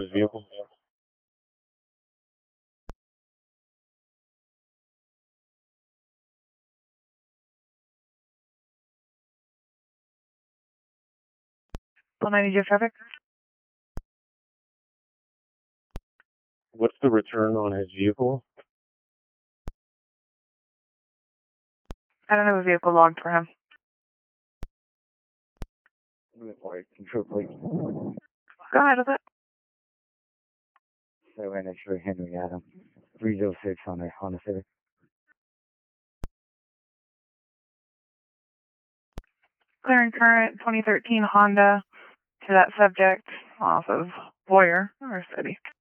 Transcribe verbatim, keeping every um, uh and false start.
vehicle. one ninety traffic. What's the return on his vehicle? I don't have a vehicle logged for him. Like control plate. Go ahead with it. So we're next to Henry Adam. three oh six on a Honda Civic. Clearing current twenty thirteen Honda to that subject off of Boyer or City.